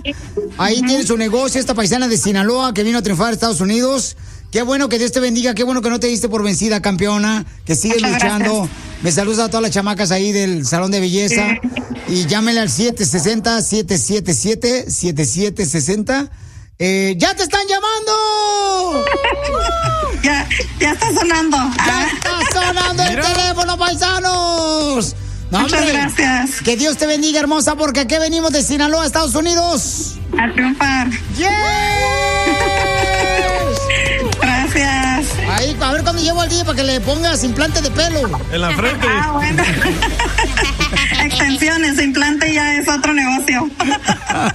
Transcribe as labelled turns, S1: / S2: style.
S1: Ahí tiene su negocio, esta paisana de Sinaloa que vino a triunfar a Estados Unidos. Qué bueno, que Dios te bendiga, qué bueno que no te diste por vencida, campeona, que sigues luchando. Gracias. Me saludas a todas las chamacas ahí del salón de belleza. Sí. Y llámenle al 760-777-7760. ¡Ya te están llamando!
S2: Ya está sonando.
S1: ¡Ya está sonando el teléfono, paisanos! No,
S2: muchas gracias.
S1: Que Dios te bendiga, hermosa, porque aquí venimos de Sinaloa, Estados Unidos.
S2: A triunfar.
S1: ¡Yes!
S2: Gracias.
S1: Ahí, a ver cuando llego al día para que le pongas implante de pelo.
S3: En la frente.
S2: Bueno. Extensiones, implante ya es otro negocio.